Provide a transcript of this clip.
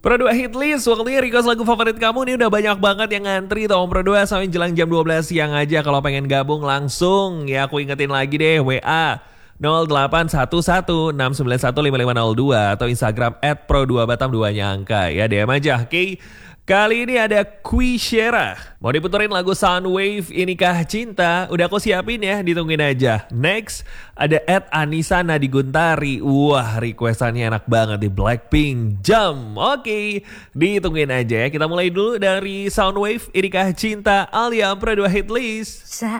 Pro 2 hit list, waktunya request lagu favorit kamu nih udah banyak banget yang ngantri tuh Pro 2 sampai jelang jam 12 siang aja. Kalau pengen gabung langsung ya aku ingetin lagi deh WA 0811691552 atau Instagram @pro2batam 2-nya angka ya DM aja oke. Kali ini ada Quishera. Mau diputerin lagu Soundwave Inikah Cinta? Udah aku siapin ya, ditungguin aja. Next, ada Anissa Nadiguntari. Wah, requestannya enak banget di Blackpink. Jam. Oke, ditungguin aja ya. Kita mulai dulu dari Soundwave Inikah Cinta alias Pro 2 Hit List.